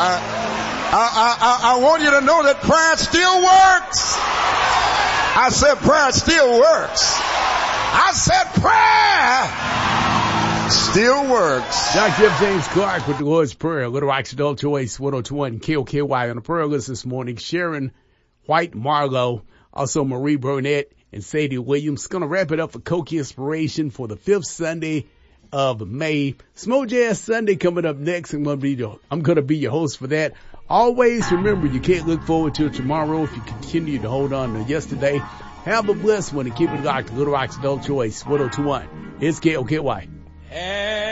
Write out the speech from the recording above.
I want you to know that prayer still works. I said prayer still works. I said prayer still works. Dr. F. James Clark with the Lord's Prayer. Little Rock's Adult Choice 102.1 KOKY on the prayer list this morning. Sharon White Marlowe, also Marie Burnett and Sadie Williams. Going to wrap it up for Koki Inspiration for the 5th Sunday of May. Smo Jazz Sunday coming up next. I'm going to be your host for that. Always remember, you can't look forward to tomorrow if you continue to hold on to yesterday. Have a blessed one and keep it locked. Little Rock's Adult Choice 102.1. It's KOKY.